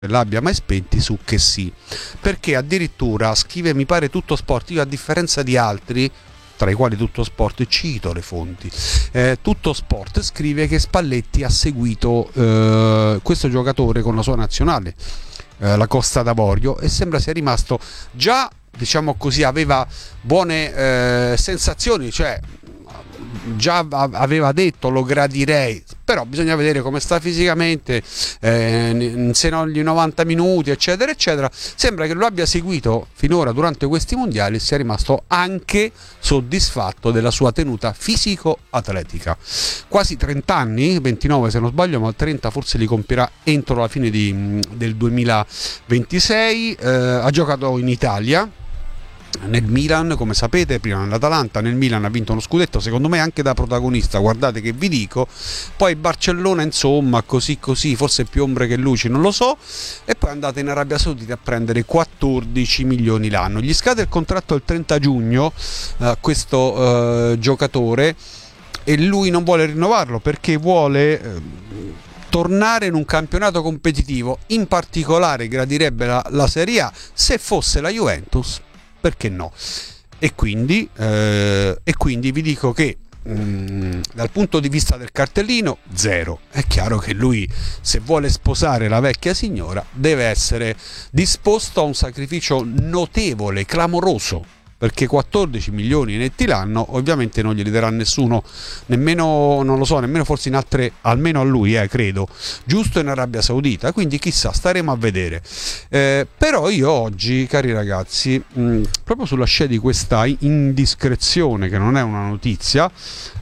l'abbia mai spenti su Che Sì, perché addirittura scrive, mi pare, Tutto Sport. Io, a differenza di altri, tra i quali Tutto Sport, cito le fonti, Tutto Sport scrive che Spalletti ha seguito questo giocatore con la sua nazionale, la Costa d'Avorio, e sembra sia rimasto già, diciamo così, aveva buone sensazioni, cioè già aveva detto lo gradirei, però bisogna vedere come sta fisicamente, se non gli 90 minuti eccetera eccetera. Sembra che lo abbia seguito finora durante questi mondiali e sia rimasto anche soddisfatto della sua tenuta fisico-atletica. Quasi 30 anni, 29 se non sbaglio, ma 30 forse li compierà entro la fine del 2026. Ha giocato in Italia, nel Milan, come sapete, prima nell'Atalanta, nel Milan ha vinto uno scudetto, secondo me anche da protagonista, guardate che vi dico. Poi Barcellona, insomma, così, forse più ombre che luci, non lo so. E poi è andato in Arabia Saudita a prendere 14 milioni l'anno. Gli scade il contratto il 30 giugno questo giocatore, e lui non vuole rinnovarlo perché vuole tornare in un campionato competitivo. In particolare gradirebbe la Serie A. Se fosse la Juventus, perché no? E quindi vi dico che dal punto di vista del cartellino, zero. È chiaro che lui, se vuole sposare la vecchia signora, deve essere disposto a un sacrificio notevole, clamoroso, perché 14 milioni netti l'anno ovviamente non glieli darà nessuno, nemmeno, non lo so, nemmeno forse in altre, almeno a lui, credo, giusto in Arabia Saudita. Quindi chissà, staremo a vedere. Però io oggi, cari ragazzi, proprio sulla scia di questa indiscrezione, che non è una notizia,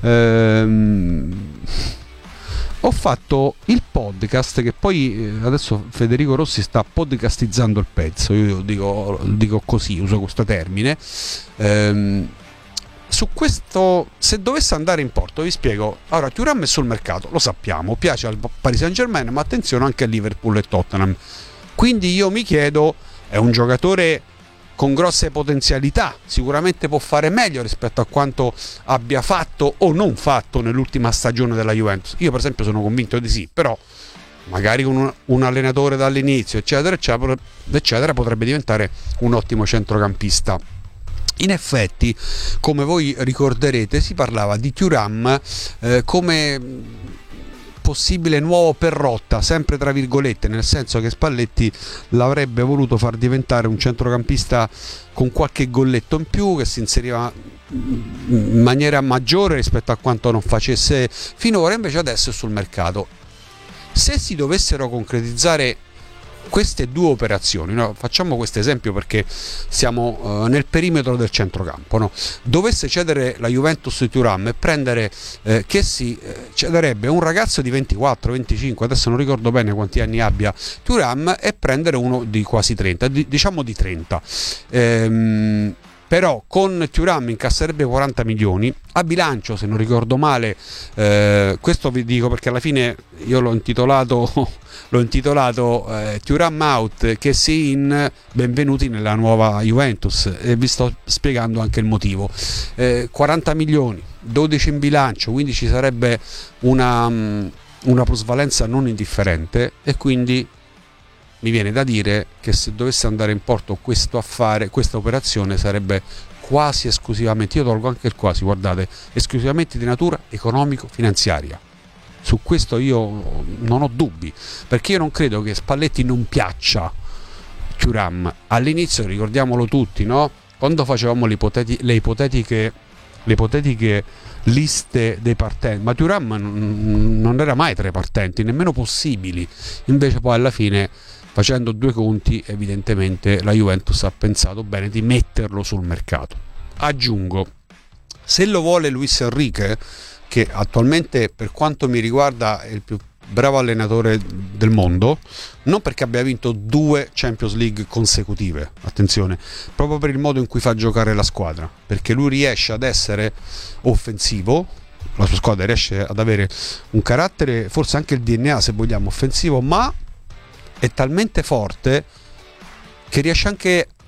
ho fatto il podcast, che poi adesso Federico Rossi sta podcastizzando il pezzo, io dico così, uso questo termine. Su questo, se dovesse andare in porto, vi spiego. Allora, Thuram è sul mercato, lo sappiamo, piace al Paris Saint-Germain, ma attenzione anche a Liverpool e Tottenham. Quindi io mi chiedo, è un giocatore con grosse potenzialità, sicuramente può fare meglio rispetto a quanto abbia fatto o non fatto nell'ultima stagione della Juventus. Io per esempio sono convinto di sì, però magari con un allenatore dall'inizio eccetera eccetera potrebbe diventare un ottimo centrocampista. In effetti, come voi ricorderete, si parlava di Thuram come possibile nuovo Perrotta, sempre tra virgolette, nel senso che Spalletti l'avrebbe voluto far diventare un centrocampista con qualche golletto in più, che si inseriva in maniera maggiore rispetto a quanto non facesse finora. Invece adesso è sul mercato. Se si dovessero concretizzare queste due operazioni, no? Facciamo questo esempio perché siamo nel perimetro del centrocampo, no? Dovesse cedere la Juventus di Thuram e prendere Che Sì, cederebbe un ragazzo di 24-25, adesso non ricordo bene quanti anni abbia Thuram, e prendere uno di quasi 30, diciamo di 30. Però con Thuram incasserebbe 40 milioni a bilancio, se non ricordo male. Questo vi dico perché alla fine io l'ho intitolato Thuram out, Che Sì in, benvenuti nella nuova Juventus, e vi sto spiegando anche il motivo. 40 milioni, 12 in bilancio, quindi ci sarebbe una plusvalenza non indifferente, e quindi mi viene da dire che se dovesse andare in porto questo affare, questa operazione sarebbe quasi esclusivamente, io tolgo anche il quasi, guardate, esclusivamente di natura economico-finanziaria. Su questo io non ho dubbi, perché io non credo che Spalletti non piaccia Thuram. All'inizio, ricordiamolo tutti, no? Quando facevamo le ipotetiche liste dei partenti, ma Thuram non era mai tra i partenti, nemmeno possibili. Invece poi alla fine, facendo due conti, evidentemente la Juventus ha pensato bene di metterlo sul mercato. Aggiungo, se lo vuole Luis Enrique, che attualmente per quanto mi riguarda è il più bravo allenatore del mondo, non perché abbia vinto 2 Champions League consecutive, attenzione, proprio per il modo in cui fa giocare la squadra, perché lui riesce ad essere offensivo, la sua squadra riesce ad avere un carattere, forse anche il DNA se vogliamo offensivo, ma è talmente forte che riesce anche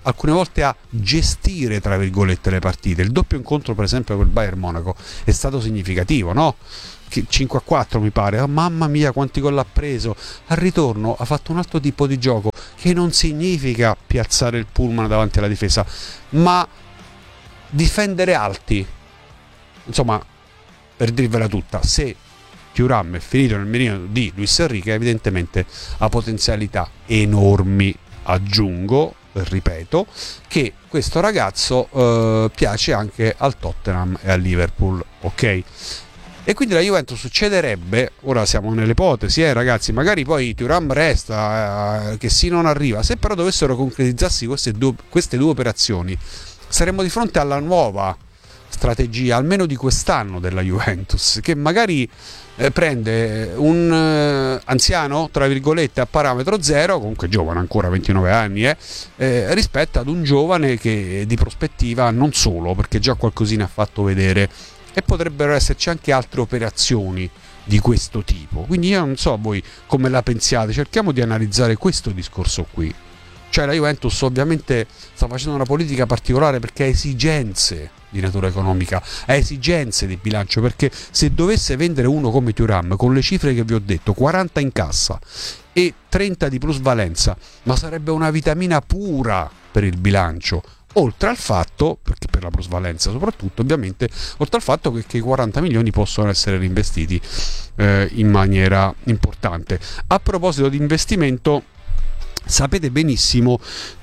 alcune volte a gestire, tra virgolette, le partite. Il doppio incontro, per esempio, con il Bayern Monaco è stato significativo, no? 5-4 mi pare, oh, mamma mia quanti gol ha preso. Al ritorno ha fatto un altro tipo di gioco, che non significa piazzare il pullman davanti alla difesa, ma difendere alti. Insomma, per dirvela tutta, se Thuram è finito nel mirino di Luis Enrique, evidentemente ha potenzialità enormi. Aggiungo, ripeto, che questo ragazzo piace anche al Tottenham e al Liverpool, ok? E quindi la Juventus succederebbe, ora siamo nelle ipotesi, ragazzi, magari poi Thuram resta, che sì non arriva, se però dovessero concretizzarsi queste due operazioni, saremmo di fronte alla nuova strategia, almeno di quest'anno, della Juventus, che magari prende un anziano, tra virgolette, a parametro zero, comunque giovane, ancora 29 anni, rispetto ad un giovane che di prospettiva non solo, perché già qualcosina ha fatto vedere, e potrebbero esserci anche altre operazioni di questo tipo. Quindi io non so voi come la pensiate, cerchiamo di analizzare questo discorso qui. Cioè la Juventus ovviamente sta facendo una politica particolare perché ha esigenze di natura economica, ha esigenze di bilancio, perché se dovesse vendere uno come Thuram con le cifre che vi ho detto, 40 in cassa e 30 di plusvalenza, ma sarebbe una vitamina pura per il bilancio. Oltre al fatto, perché per la plusvalenza soprattutto ovviamente, oltre al fatto che i 40 milioni possono essere reinvestiti in maniera importante. A proposito di investimento, sapete benissimo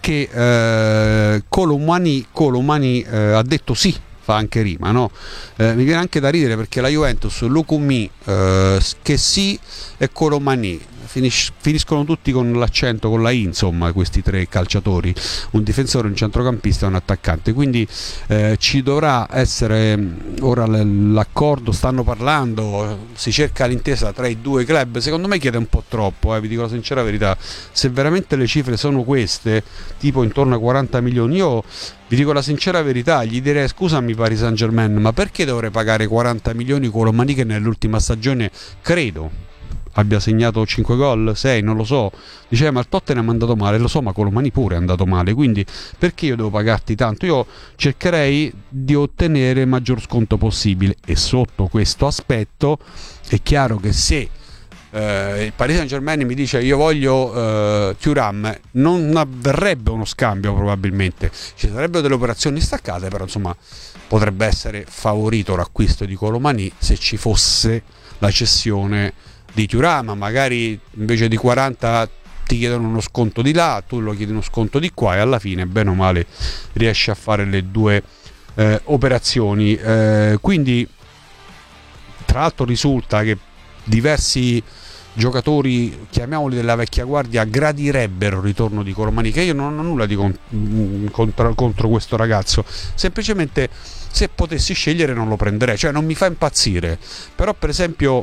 che Colomani ha detto sì, fa anche rima, no? Mi viene anche da ridere perché la Juventus, Lukumi, che sì, e Colomani finiscono tutti con l'accento, con la I, insomma, questi tre calciatori, un difensore, un centrocampista e un attaccante. Quindi ci dovrà essere ora l'accordo, stanno parlando, si cerca l'intesa tra i due club. Secondo me chiede un po' troppo, vi dico la sincera verità. Se veramente le cifre sono queste, tipo intorno a 40 milioni, io vi dico la sincera verità, gli direi: scusami Paris Saint-Germain, ma perché dovrei pagare 40 milioni con Colomani, che nell'ultima stagione credo abbia segnato 5 gol, 6, non lo so. Diceva, ma il Tottenham è andato male, lo so, ma Colomani pure è andato male, quindi perché io devo pagarti tanto? Io cercherei di ottenere il maggior sconto possibile, e sotto questo aspetto è chiaro che se il Paris Saint-Germain mi dice io voglio Thuram, non avverrebbe uno scambio, probabilmente ci sarebbero delle operazioni staccate, però insomma potrebbe essere favorito l'acquisto di Colomani se ci fosse la cessione di Thuram. Magari invece di 40 ti chiedono uno sconto di là, tu lo chiedi uno sconto di qua, e alla fine bene o male riesci a fare le due operazioni. Quindi tra l'altro risulta che diversi giocatori, chiamiamoli della vecchia guardia, gradirebbero il ritorno di Colomani, che io non ho nulla di contro questo ragazzo, semplicemente se potessi scegliere non lo prenderei, cioè non mi fa impazzire. Però per esempio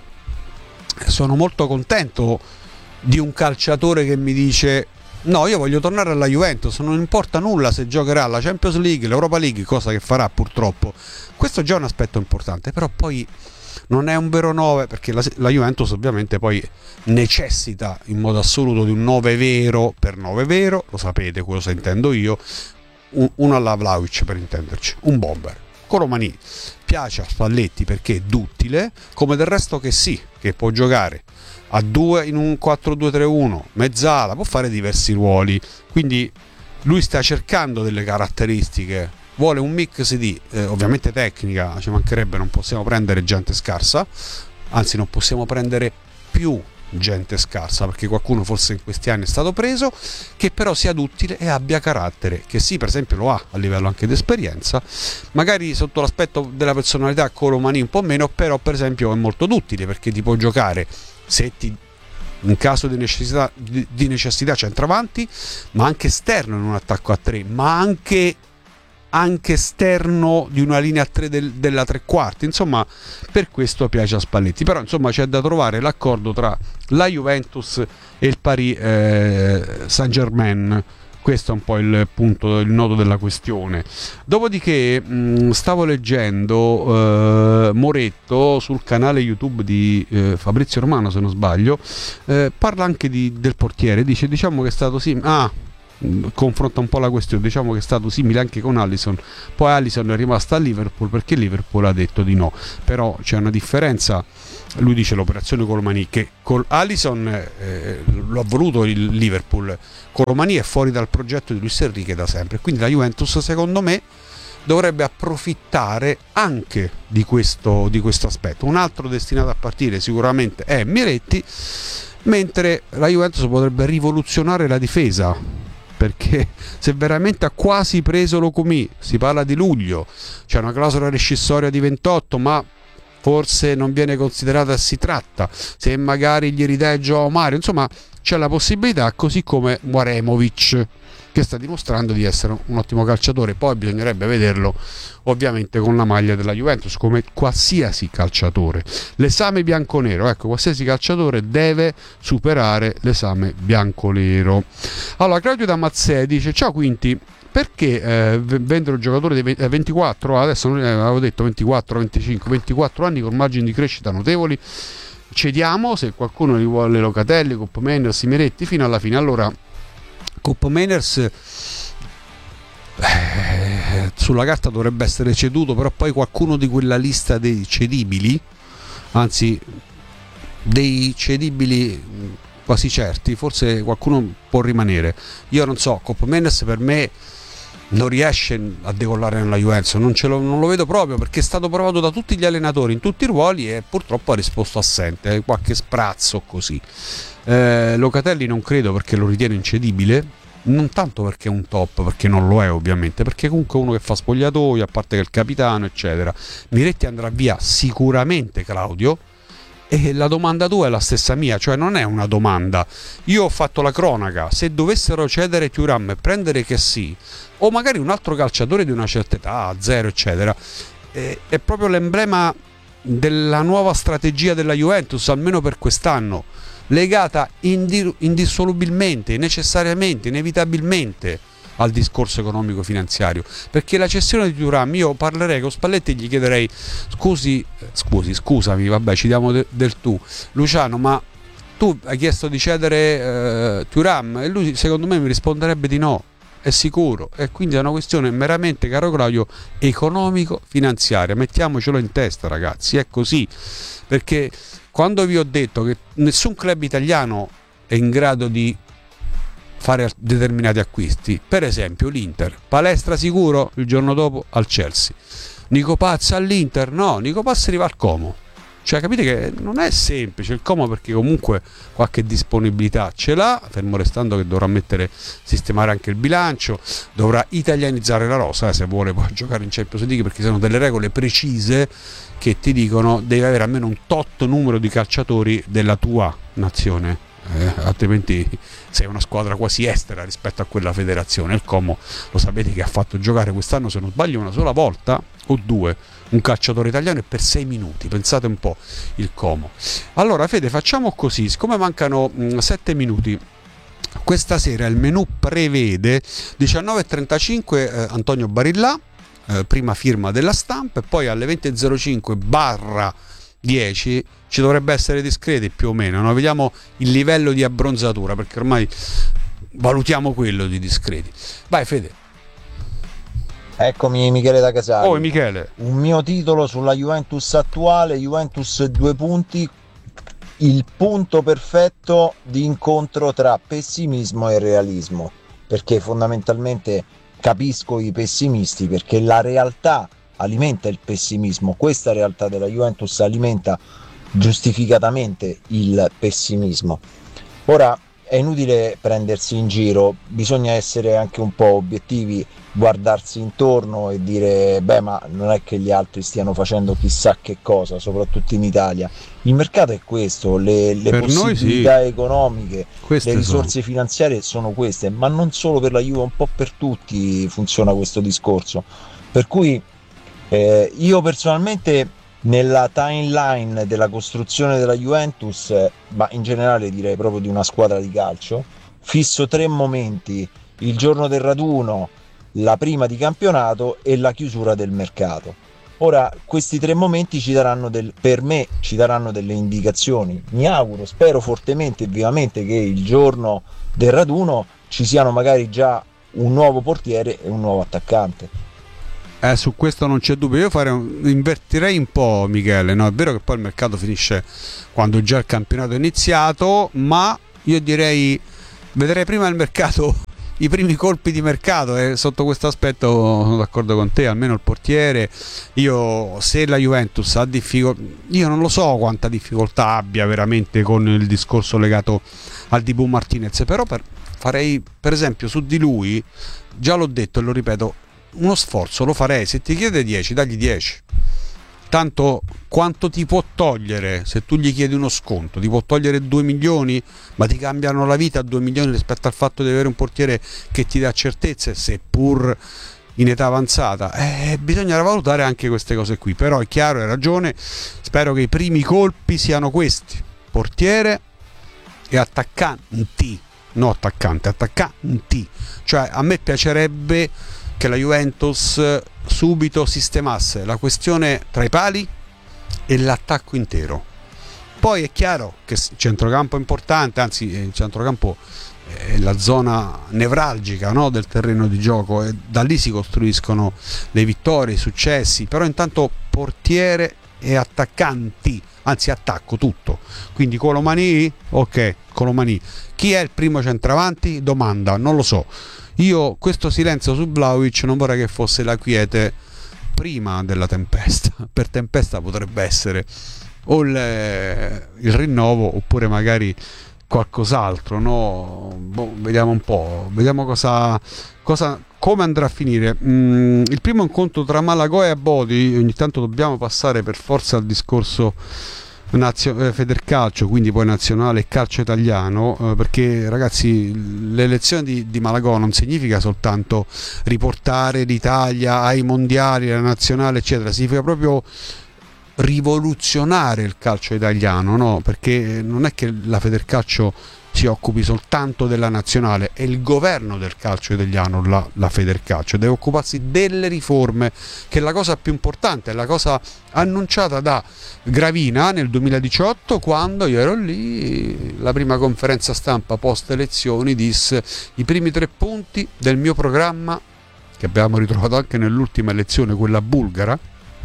sono molto contento di un calciatore che mi dice no, io voglio tornare alla Juventus, non importa nulla se giocherà la Champions League, l'Europa League, cosa che farà purtroppo. Questo è già un aspetto importante, però poi non è un vero 9, perché la Juventus ovviamente poi necessita in modo assoluto di un 9 vero, per 9 vero, lo sapete cosa intendo io, uno alla Vlahovic, per intenderci, un bomber. Colomani piace a Spalletti perché è duttile, come del resto che sì, che può giocare a 2 in un 4-2-3-1, mezzala, può fare diversi ruoli, quindi lui sta cercando delle caratteristiche, vuole un mix di ovviamente tecnica, ci mancherebbe, non possiamo prendere gente scarsa, anzi non possiamo prendere più gente scarsa, perché qualcuno forse in questi anni è stato preso, che però sia duttile e abbia carattere, che sì, per esempio lo ha a livello anche di esperienza, magari sotto l'aspetto della personalità Colomani un po' meno, però per esempio è molto duttile perché ti può giocare, se ti in caso di necessità centravanti, ma anche esterno in un attacco a 3, ma anche esterno di una linea a 3 della tre quarti. Insomma, per questo piace a Spalletti. Però insomma c'è da trovare l'accordo tra la Juventus e il Paris Saint-Germain. Questo è un po' il punto, il nodo della questione. Dopodiché stavo leggendo Moretto sul canale YouTube di Fabrizio Romano, se non sbaglio, parla anche del portiere, diciamo che è stato confronta un po' la questione. Diciamo che è stato simile anche con Alisson, poi Alisson è rimasta a Liverpool perché Liverpool ha detto di no, però c'è una differenza. Lui dice l'operazione Colomani, che con Alisson lo ha voluto il Liverpool, Colomani è fuori dal progetto di Luis Enrique da sempre, quindi la Juventus secondo me dovrebbe approfittare anche di questo aspetto. Un altro destinato a partire sicuramente è Miretti, mentre la Juventus potrebbe rivoluzionare la difesa, perché se veramente ha quasi preso Locomì, si parla di luglio, c'è una clausola rescissoria di 28, ma forse non viene considerata e si tratta, se magari gli ridai Joao Mario, insomma c'è la possibilità, così come Mwaremovic, che sta dimostrando di essere un ottimo calciatore. Poi bisognerebbe vederlo ovviamente con la maglia della Juventus, come qualsiasi calciatore. L'esame bianconero, ecco, qualsiasi calciatore deve superare l'esame bianconero. Allora, Claudio Damazzè dice: ciao Quinti, perché vendere un giocatore di 24, adesso avevo detto 24, 25, 24 anni con margini di crescita notevoli, cediamo se qualcuno li vuole Locatelli, Coppa Manners, Miretti fino alla fine. Allora, Coppa Manners sulla carta dovrebbe essere ceduto, però poi qualcuno di quella lista dei cedibili, anzi dei cedibili quasi certi, forse qualcuno può rimanere. Io non so, Coppa Manners per me non riesce a decollare nella Juventus, non lo vedo proprio, perché è stato provato da tutti gli allenatori in tutti i ruoli e purtroppo ha risposto assente, qualche sprazzo così. Locatelli non credo, perché lo ritiene incedibile, non tanto perché è un top, perché non lo è ovviamente, perché comunque uno che fa spogliatoio, a parte che è il capitano eccetera. Miretti andrà via sicuramente, Claudio, e la domanda tua è la stessa mia, cioè non è una domanda. Io ho fatto la cronaca: se dovessero cedere Thuram e prendere Kessie o magari un altro calciatore di una certa età, zero eccetera, è proprio l'emblema della nuova strategia della Juventus, almeno per quest'anno, legata indissolubilmente, necessariamente, inevitabilmente al discorso economico finanziario, perché la cessione di Thuram, io parlerei con Spalletti e gli chiederei: scusami, vabbè, ci diamo del tu, Luciano, ma tu hai chiesto di cedere Thuram? E lui secondo me mi risponderebbe di no, è sicuro. E quindi è una questione meramente, caro Claudio, economico-finanziaria. Mettiamocelo in testa, ragazzi, è così. Perché quando vi ho detto che nessun club italiano è in grado di fare determinati acquisti, per esempio l'Inter, Palestra sicuro il giorno dopo al Chelsea, Nico Paz all'Inter, no, Nico Paz arriva al Como. Cioè, capite che non è semplice il Como, perché comunque qualche disponibilità ce l'ha, fermo restando che dovrà sistemare anche il bilancio, dovrà italianizzare la rosa, se vuole poi giocare in Champions League, perché sono delle regole precise che ti dicono devi avere almeno un tot numero di calciatori della tua nazione, altrimenti sei una squadra quasi estera rispetto a quella federazione. Il Como, lo sapete che ha fatto giocare quest'anno, se non sbaglio, una sola volta o due un calciatore italiano, e per 6 minuti, pensate un po', il Como. Allora Fede, facciamo così, siccome mancano 7 minuti, questa sera il menù prevede 19.35 Antonio Barillà, prima firma della Stampa, e poi alle 20.05/10 ci dovrebbe essere Discreti più o meno, no? Vediamo il livello di abbronzatura, perché ormai valutiamo quello di Discreti. Vai Fede. Eccomi, Michele da Casale. Oh Michele. Un mio titolo sulla Juventus attuale: Juventus 2 punti, il punto perfetto di incontro tra pessimismo e realismo, perché fondamentalmente capisco i pessimisti, perché la realtà alimenta il pessimismo. Questa realtà della Juventus alimenta giustificatamente il pessimismo. Ora è inutile prendersi in giro, bisogna essere anche un po' obiettivi, guardarsi intorno e dire beh, ma non è che gli altri stiano facendo chissà che cosa, soprattutto in Italia. Il mercato è questo, le possibilità economiche, queste le risorse finanziarie sono queste, ma non solo per la Juve, un po' per tutti funziona questo discorso. Per cui io personalmente nella timeline della costruzione della Juventus, ma in generale direi proprio di una squadra di calcio, fisso 3 momenti: il giorno del raduno, la prima di campionato e la chiusura del mercato. Ora, questi 3 momenti per me ci daranno delle indicazioni. Mi auguro, spero fortemente e vivamente che il giorno del raduno ci siano magari già un nuovo portiere e un nuovo attaccante. Su questo non c'è dubbio. Io invertirei un po', Michele, no? È vero che poi il mercato finisce quando già il campionato è iniziato, ma io direi vedrei prima il mercato, i primi colpi di mercato, e sotto questo aspetto sono d'accordo con te, almeno il portiere. Io, se la Juventus ha difficoltà, io non lo so quanta difficoltà abbia veramente con il discorso legato al Dibu Martinez, però farei per esempio su di lui, già l'ho detto e lo ripeto, uno sforzo lo farei. Se ti chiede 10, dagli 10. Tanto quanto ti può togliere? Se tu gli chiedi uno sconto, ti può togliere 2 milioni, ma ti cambiano la vita 2 milioni rispetto al fatto di avere un portiere che ti dà certezze, seppur in età avanzata. Bisogna valutare anche queste cose qui. Però è chiaro, hai ragione, spero che i primi colpi siano questi: portiere e attaccanti, no attaccante, attaccanti. Cioè, a me piacerebbe che la Juventus subito sistemasse la questione tra i pali e l'attacco intero. Poi è chiaro che il centrocampo è importante, anzi il centrocampo è la zona nevralgica, no, del terreno di gioco, e da lì si costruiscono le vittorie, i successi. Però intanto portiere e attaccanti, anzi attacco tutto. Quindi Colomani, ok, Colomani. Chi è il primo centravanti? Domanda, non lo so. Io questo silenzio su Vlahovic non vorrei che fosse la quiete prima della tempesta. Per tempesta potrebbe essere o il rinnovo, oppure magari qualcos'altro, no? Vediamo un po', vediamo come andrà a finire. Il primo incontro tra Malagoa e Bodi, ogni tanto dobbiamo passare per forza al discorso Federcalcio, quindi poi nazionale e calcio italiano, perché ragazzi, l'elezione di Malagò non significa soltanto riportare l'Italia ai mondiali, la nazionale eccetera, significa proprio rivoluzionare il calcio italiano, no? Perché non è che la Federcalcio si occupi soltanto della nazionale, è il governo del calcio italiano, la Federcalcio deve occuparsi delle riforme, che è la cosa più importante, è la cosa annunciata da Gravina nel 2018, quando io ero lì, la prima conferenza stampa post elezioni disse: i primi 3 punti del mio programma, che abbiamo ritrovato anche nell'ultima elezione, quella bulgara,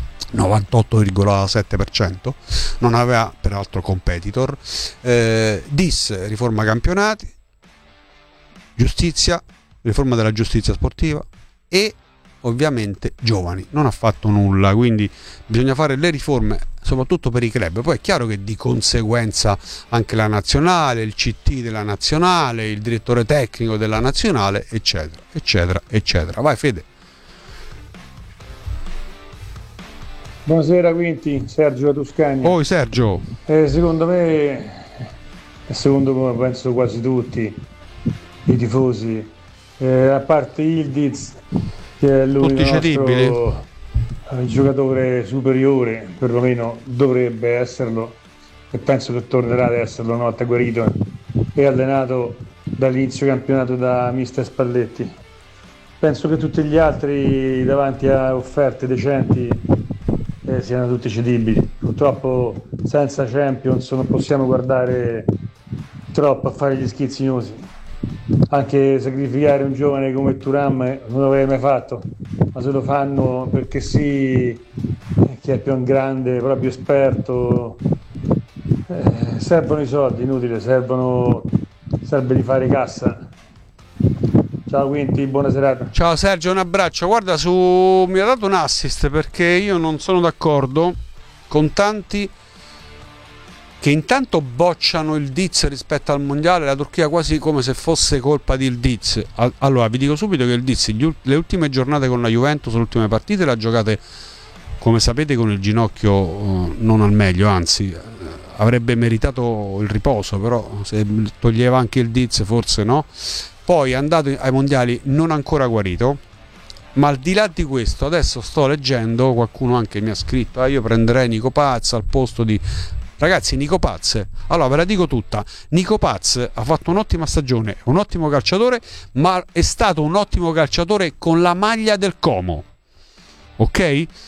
98,7%, non aveva peraltro competitor, disse riforma campionati, giustizia, riforma della giustizia sportiva e ovviamente giovani. Non ha fatto nulla, quindi bisogna fare le riforme soprattutto per i club. Poi è chiaro che di conseguenza anche la nazionale, il CT della nazionale, il direttore tecnico della nazionale, eccetera eccetera eccetera. Vai Fede. Buonasera Quinti, Sergio Toscani. Oi Sergio. Secondo me, secondo penso quasi tutti i tifosi, a parte Ildiz, che è lui il giocatore superiore, perlomeno dovrebbe esserlo, e penso che tornerà ad esserlo una volta guarito e allenato dall'inizio campionato da mister Spalletti. Penso che tutti gli altri, davanti a offerte decenti, siano tutti cedibili. Purtroppo senza Champions non possiamo guardare troppo a fare gli schizzinosi. Anche sacrificare un giovane come Thuram non l'avrei mai fatto, ma se lo fanno perché sì, che è più grande, proprio esperto, servono i soldi, inutile, serve di fare cassa. Ciao Quinti, buona serata. Ciao Sergio, un abbraccio. Guarda, mi ha dato un assist, perché io non sono d'accordo con tanti che intanto bocciano il Diz rispetto al mondiale, la Turchia, quasi come se fosse colpa del Diz. Allora vi dico subito che il Diz le ultime giornate con la Juventus, le ultime partite le ha giocate, come sapete, con il ginocchio non al meglio, anzi avrebbe meritato il riposo, però se toglieva anche il Diz forse no. Poi è andato ai mondiali non ancora guarito, ma al di là di questo adesso sto leggendo, qualcuno anche mi ha scritto: io prenderei Nico Paz al posto di... Ragazzi, Nico Paz, allora ve la dico tutta, Nico Paz ha fatto un'ottima stagione, un ottimo calciatore, ma è stato un ottimo calciatore con la maglia del Como, ok?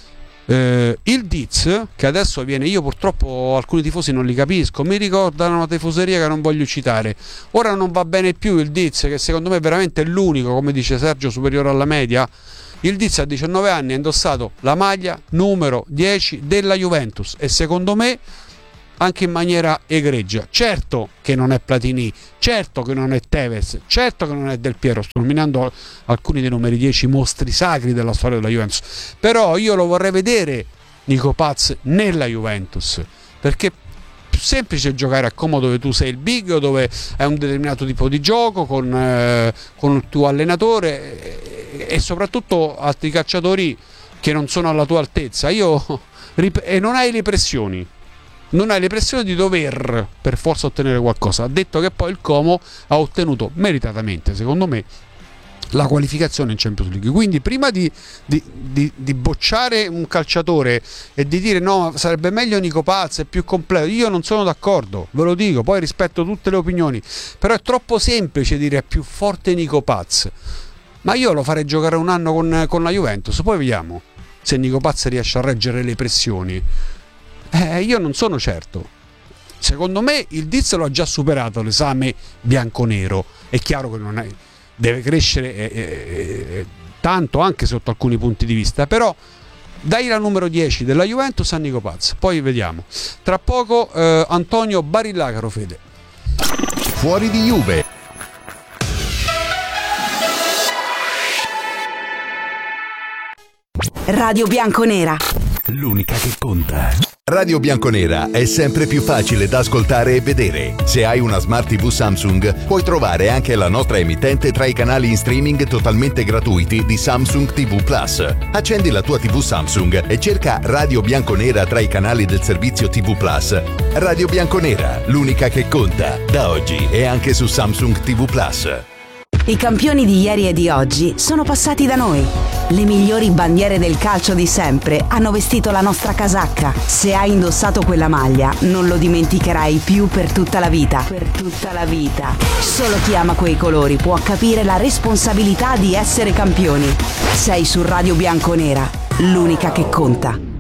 Il Diz, che adesso viene, io purtroppo alcuni tifosi non li capisco, mi ricordano una tifoseria che non voglio citare. Ora non va bene più il Diz, che secondo me veramente è l'unico, come dice Sergio, superiore alla media. Il Diz a 19 anni ha indossato la maglia numero 10 della Juventus e secondo me anche in maniera egregia. Certo che non è Platini, certo che non è Tevez, certo che non è Del Piero, sto nominando alcuni dei numeri 10 mostri sacri della storia della Juventus, però io lo vorrei vedere Nico Paz nella Juventus, perché è più semplice giocare a Como dove tu sei il big o dove hai un determinato tipo di gioco con il tuo allenatore e soprattutto altri calciatori che non sono alla tua altezza. E non hai le pressioni. Non hai le pressioni di dover per forza ottenere qualcosa. Ha detto che poi il Como ha ottenuto meritatamente, secondo me, la qualificazione in Champions League. Quindi prima di bocciare un calciatore e di dire no, sarebbe meglio Nico Paz, è più completo, io non sono d'accordo, ve lo dico, poi rispetto tutte le opinioni, però è troppo semplice dire è più forte Nico Paz. Ma io lo farei giocare un anno con la Juventus, poi vediamo se Nico Paz riesce a reggere le pressioni. Io non sono certo. Secondo me il Diz lo ha già superato l'esame bianconero. È chiaro che non è, deve crescere tanto anche sotto alcuni punti di vista, però dai la numero 10 della Juventus a Nico Paz, poi vediamo. Tra poco Antonio Barillacaro, Fede. Fuori di Juve. Radio Bianconera, l'unica che conta. Radio Bianconera è sempre più facile da ascoltare e vedere. Se hai una Smart TV Samsung, puoi trovare anche la nostra emittente tra i canali in streaming totalmente gratuiti di Samsung TV Plus. Accendi la tua TV Samsung e cerca Radio Bianconera tra i canali del servizio TV Plus. Radio Bianconera, l'unica che conta. Da oggi e anche su Samsung TV Plus. i campioni di ieri e di oggi sono passati da noi. Le migliori bandiere del calcio di sempre hanno vestito la nostra casacca. Se hai indossato quella maglia, non lo dimenticherai più per tutta la vita. Per tutta la vita. Solo chi ama quei colori può capire la responsabilità di essere campioni. Sei su Radio Bianconera, l'unica che conta.